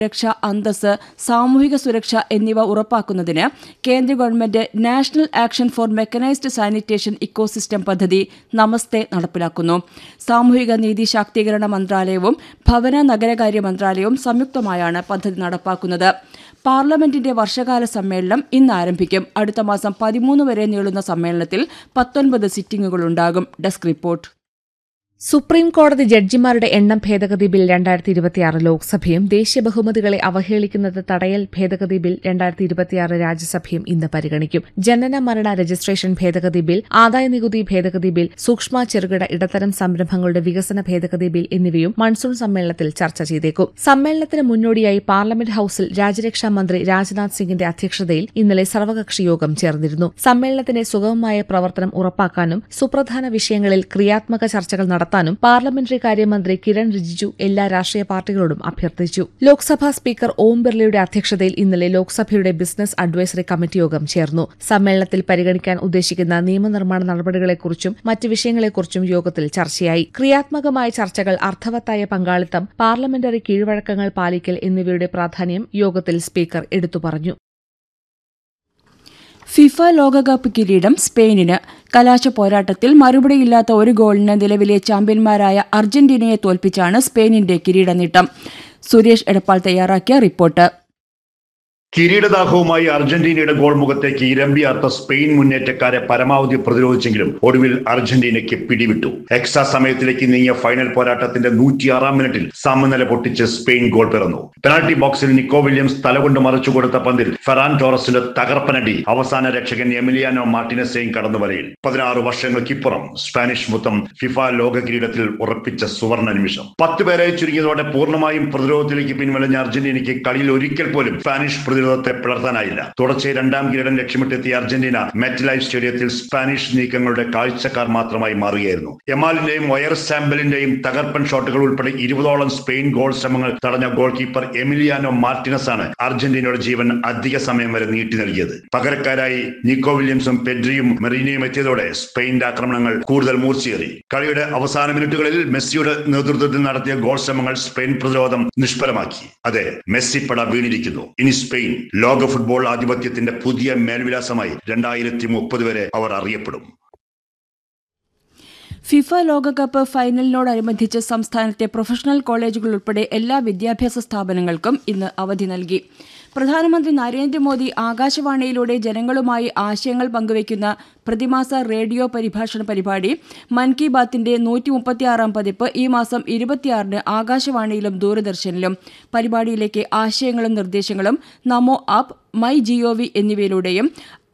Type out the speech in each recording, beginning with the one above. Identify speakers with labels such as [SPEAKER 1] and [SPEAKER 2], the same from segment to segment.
[SPEAKER 1] സുരക്ഷ, അന്തസ്സ്, സാമൂഹിക സുരക്ഷ എന്നിവ ഉറപ്പാക്കുന്നതിന് കേന്ദ്ര government national action for mechanised sanitation ecosystem പദ്ധതി നമസ്തേ നടപ്പിലാക്കുന്നു. സാമൂഹിക നീതി ശാക്തീകരണ മന്ത്രാലയവും ഭവന നഗരകാര്യ മന്ത്രാലയവും സംയുക്തമായാണ് പദ്ധതി നടപ്പാക്കുന്നത്. പാർലമെന്റിന്റെ വർഷകാല സമ്മേളനം ഇന്ന് ആരംഭിക്കും. അടുത്ത മാസം 13 വരെ നീളുന്ന സമ്മേളനത്തിൽ 19 സിറ്റിംഗുകളുണ്ടാകും. Desk report.
[SPEAKER 2] സുപ്രീം കോടതി ജഡ്ജിമാരുടെ എണ്ണം ഭേദഗതി ബിൽ 2026 ലോക്സഭയും ദേശീയ ബഹുമതികളെ അവഹേളിക്കുന്നത് തടയൽ ഭേദഗതി ബിൽ 2026 രാജ്യസഭയും ഇന്ന് പരിഗണിക്കും. ജനന മരണ രജിസ്ട്രേഷൻ ഭേദഗതി ബിൽ, ആദായനികുതി ഭേദഗതി ബിൽ, സൂക്ഷ്മ ചെറുകിട ഇടത്തരം സംരംഭങ്ങളുടെ വികസന ഭേദഗതി ബിൽ എന്നിവയും മൺസൂൺ സമ്മേളനത്തിൽ ചർച്ച ചെയ്തേക്കും. സമ്മേളനത്തിന് മുന്നോടിയായി പാർലമെന്റ് ഹൌസിൽ രാജ്യരക്ഷാ മന്ത്രി രാജ്നാഥ് സിംഗിന്റെ അധ്യക്ഷതയിൽ ഇന്നലെ സർവകക്ഷി യോഗം ചേർന്നിരുന്നു. സമ്മേളനത്തിന്റെ സുഗമമായ പ്രവർത്തനം ഉറപ്പാക്കാനും സുപ്രധാന വിഷയങ്ങളിൽ ക്രിയാത്മക ചർച്ചകൾ നടത്താനും പാർലമെന്ററി കാര്യമന്ത്രി കിരൺ റിജിജു എല്ലാ രാഷ്ട്രീയ പാർട്ടികളോടും അഭ്യർത്ഥിച്ചു. ലോക്സഭാ സ്പീക്കർ ഓം ബിർളയുടെ അധ്യക്ഷതയിൽ ഇന്നലെ ലോക്സഭയുടെ ബിസിനസ് അഡ്വൈസറി കമ്മിറ്റി യോഗം ചേർന്നു. സമ്മേളനത്തിൽ പരിഗണിക്കാൻ ഉദ്ദേശിക്കുന്ന നിയമനിർമ്മാണ നടപടികളെക്കുറിച്ചും മറ്റ് വിഷയങ്ങളെക്കുറിച്ചും യോഗത്തിൽ ചർച്ചയായി. ക്രിയാത്മകമായ ചർച്ചകൾ, അർത്ഥവത്തായ പങ്കാളിത്തം, പാർലമെന്ററി കീഴ്വഴക്കങ്ങൾ പാലിക്കൽ എന്നിവയുടെ പ്രാധാന്യം യോഗത്തിൽ സ്പീക്കർ എടുത്തു പറഞ്ഞു.
[SPEAKER 1] ഫിഫ ലോകകപ്പ് കിരീടം സ്പെയിനിന്. കലാശ പോരാട്ടത്തിൽ മറുപടിയില്ലാത്ത ഒരു ഗോളിന് നിലവിലെ ചാമ്പ്യന്മാരായ അർജന്റീനയെ തോൽപ്പിച്ചാണ് സ്പെയിനിന്റെ കിരീടനേട്ടം. സുരേഷ് എടപ്പാൾ തയ്യാറാക്കിയ റിപ്പോർട്ട്.
[SPEAKER 3] കിരീടദാഹവുമായി അർജന്റീനയുടെ ഗോൾ മുഖത്തേക്ക് ഇരമ്പിയാർത്ത സ്പെയിൻ മുന്നേറ്റക്കാരെ പരമാവധി പ്രതിരോധിച്ചെങ്കിലും ഒടുവിൽ അർജന്റീനയ്ക്ക് പിടിവിട്ടു. എക്സ്ട്രാ സമയത്തിലേക്ക് നീങ്ങിയ ഫൈനൽ പോരാട്ടത്തിന്റെ 106-ാം മിനിറ്റിൽ സമനില പൊട്ടിച്ച് സ്പെയിൻ ഗോൾ പിറന്നു. പെനാൽറ്റി ബോക്സിൽ നിക്കോ വില്യംസ് തലകൊണ്ട് മറിച്ചുകൊടുത്ത പന്തിൽ ഫെറാൻ ടോറസിന്റെ തകർപ്പനടി അവസാന രക്ഷകൻ എമിലിയാനോ മാർട്ടിനസെയും കടന്നു വരയിൽ 16 വർഷങ്ങൾക്കിപ്പുറം സ്പാനിഷ് മുത്തം ഫിഫ ലോക കിരീടത്തിൽ ഉറപ്പിച്ച സുവർണ നിമിഷം. 10 പേരെ ചുരുങ്ങിയതോടെ പൂർണ്ണമായും പ്രതിരോധത്തിലേക്ക് പിൻവലിഞ്ഞ അർജന്റീനയ്ക്ക് കളിയിൽ ഒരിക്കൽ പോലും സ്പാനിഷ് പ്രതിരോധത്തെ പിളർത്താനായില്ല. തുടർച്ചയായി 2ാം കിരീടം ലക്ഷ്യമിട്ടെത്തിയ അർജന്റീന മെറ്റ് ലൈഫ് സ്റ്റേഡിയത്തിൽ സ്പാനിഷ് നീക്കങ്ങളുടെ കാഴ്ചക്കാർ മാത്രമായി മാറുകയായിരുന്നു. യമാലിന്റെയും വയർ സാമ്പലിന്റെയും തകർപ്പൻ ഷോട്ടുകൾ ഉൾപ്പെടെ 20ഓളം സ്പെയിൻ ഗോൾ ശ്രമങ്ങൾ തടഞ്ഞ ഗോൾ കീപ്പർ എമിലിയാനോ മാർട്ടിനസ് ആണ് അർജന്റീനയുടെ ജീവൻ അധിക സമയം വരെ നീട്ടി നൽകിയത്. പകരക്കാരായി നിക്കോ വില്യംസും പെഡ്രിയും മെറീനയും എത്തിയതോടെ സ്പെയിന്റെ ആക്രമണങ്ങൾ കൂടുതൽ മൂർച്ചയേറി. കളിയുടെ അവസാന മിനിറ്റുകളിൽ മെസ്സിയുടെ നേതൃത്വത്തിൽ നടത്തിയ ഗോൾ ശ്രമങ്ങൾ സ്പെയിൻ പ്രതിരോധം നിഷ്ഫലമാക്കി. അതെ, മെസ്സി പട വീണിരിക്കുന്നു. ഇനി സ്പെയിൻ ലോക ഫുട്ബോൾ ആധിപത്യത്തിന്റെ പുതിയ മേൽവിലാസമായി 2030 വരെ അവർ അറിയപ്പെടും.
[SPEAKER 1] ഫിഫ ലോകകപ്പ് ഫൈനലിനോടനുബന്ധിച്ച് സംസ്ഥാനത്തെ പ്രൊഫഷണൽ കോളേജുകൾ ഉൾപ്പെടെ എല്ലാ വിദ്യാഭ്യാസ സ്ഥാപനങ്ങൾക്കും ഇന്ന് അവധി നൽകി. പ്രധാനമന്ത്രി നരേന്ദ്രമോദി ആകാശവാണിയിലൂടെ ജനങ്ങളുമായി ആശയങ്ങൾ പങ്കുവയ്ക്കുന്ന പ്രതിമാസ റേഡിയോ പരിഭാഷണ പരിപാടി മൻ കി ബാത്തിന്റെ 136-ാം പതിപ്പ് ഈ മാസം 26-ന് ആകാശവാണിയിലും ദൂരദർശനിലും. പരിപാടിയിലേക്ക് ആശയങ്ങളും നിർദ്ദേശങ്ങളും നമോ ആപ്പ്, മൈ ജിഒവി എന്നിവയിലൂടെയും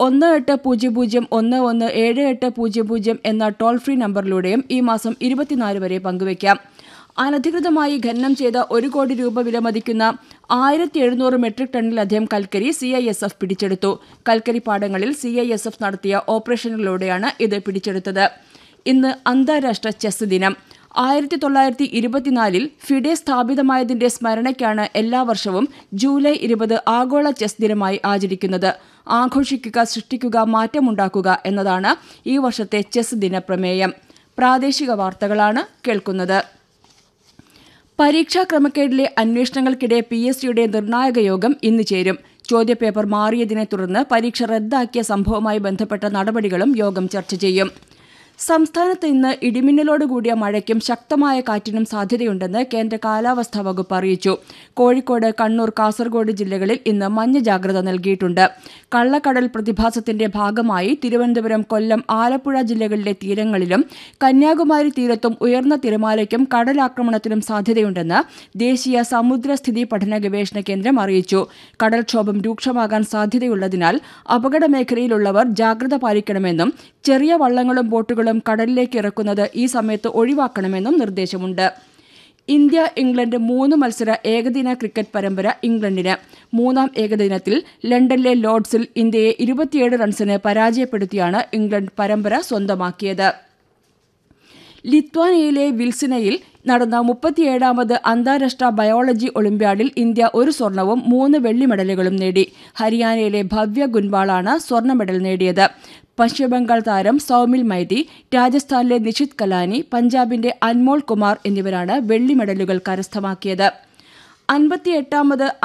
[SPEAKER 1] 1800117800 എന്ന ടോൾ ഫ്രീ നമ്പറിലൂടെയും ഈ മാസം 24 വരെ പങ്കുവയ്ക്കാം. അനധികൃതമായി ഖനനം ചെയ്ത 1 കോടി രൂപ വിലമതിക്കുന്ന 1700 മെട്രിക് ടണ്ണിലധികം കൽക്കരി CISF പിടിച്ചെടുത്തു. കൽക്കരി പാടങ്ങളിൽ CISF നടത്തിയ ഓപ്പറേഷനുകളിലൂടെയാണ് ഇത് പിടിച്ചെടുത്തത്. ഇന്ന് അന്താരാഷ്ട്ര ചെസ് ദിനം. 1924-ൽ ഫിഡെ സ്ഥാപിതമായതിന്റെ സ്മരണയ്ക്കാണ് എല്ലാ വർഷവും ജൂലൈ 20 ആഗോള ചെസ് ദിനമായി ആചരിക്കുന്നത്. ആഘോഷിക്കുക, സൃഷ്ടിക്കുക, മാറ്റമുണ്ടാക്കുക എന്നതാണ് ഈ വർഷത്തെ ചെസ് ദിന പ്രമേയം. പ്രാദേശിക വാർത്തകളാണ് കേൾക്കുന്നത്. പരീക്ഷാ ക്രമക്കേടിലെ അന്വേഷണങ്ങൾക്കിടെ PSCയുടെ നിർണായക യോഗം ഇന്ന് ചേരും. ചോദ്യപേപ്പർ മാറിയതിനെ തുടർന്ന് പരീക്ഷ റദ്ദാക്കിയ സംഭവവുമായി ബന്ധപ്പെട്ട നടപടികളും യോഗം ചർച്ച ചെയ്യും. സംസ്ഥാനത്ത് ഇന്ന് ഇടിമിന്നലോടുകൂടിയ മഴയ്ക്കും ശക്തമായ കാറ്റിനും സാധ്യതയുണ്ടെന്ന് കേന്ദ്ര കാലാവസ്ഥാ വകുപ്പ് അറിയിച്ചു. കോഴിക്കോട്, കണ്ണൂർ, കാസർഗോഡ് ജില്ലകളിൽ ഇന്ന് മഞ്ഞ ജാഗ്രത നൽകിയിട്ടുണ്ട്. കള്ളക്കടൽ പ്രതിഭാസത്തിന്റെ ഭാഗമായി തിരുവനന്തപുരം, കൊല്ലം, ആലപ്പുഴ ജില്ലകളിലെ തീരങ്ങളിലും കന്യാകുമാരി തീരത്തും ഉയർന്ന തിരമാലയ്ക്കും കടലാക്രമണത്തിനും സാധ്യതയുണ്ടെന്ന് ദേശീയ സമുദ്രസ്ഥിതി പഠന ഗവേഷണ കേന്ദ്രം അറിയിച്ചു. കടൽക്ഷോഭം രൂക്ഷമാകാൻ സാധ്യതയുള്ളതിനാൽ അപകട മേഖലയിലുള്ളവർ ജാഗ്രത പാലിക്കണമെന്നും ചെറിയ വള്ളങ്ങളും ബോട്ടുകളും കടലിലേക്ക് ഇറക്കുന്നത് ഈ സമയത്ത് ഒഴിവാക്കണമെന്നും നിർദ്ദേശമുണ്ട്. ഇന്ത്യ ഇംഗ്ലണ്ട് 3 മത്സര ഏകദിന ക്രിക്കറ്റ് പരമ്പര ഇംഗ്ലണ്ടിന്. 3ാം ഏകദിനത്തിൽ ലണ്ടനിലെ ലോർഡ്സിൽ ഇന്ത്യയെ 27 റൺസിന് പരാജയപ്പെടുത്തിയാണ് ഇംഗ്ലണ്ട് പരമ്പര സ്വന്തമാക്കിയത്. ലിത്വാനിയയിലെ വിൽസിനയിൽ നടന്ന 37ാമത് അന്താരാഷ്ട്ര ബയോളജി ഒളിമ്പ്യാഡിൽ ഇന്ത്യ 1 സ്വർണവും 3 വെള്ളി മെഡലുകളും നേടി. ഹരിയാനയിലെ ഭവ്യ ഗുൻവാളാണ് സ്വർണ്ണ മെഡൽ നേടിയത്. പശ്ചിമബംഗാൾ താരം സൗമിൽ മൈതി, രാജസ്ഥാനിലെ നിഷിത് കലാനി, പഞ്ചാബിന്റെ അൻമോൾ കുമാർ എന്നിവരാണ് വെള്ളി മെഡലുകൾ കരസ്ഥമാക്കിയത്. 58ാമത്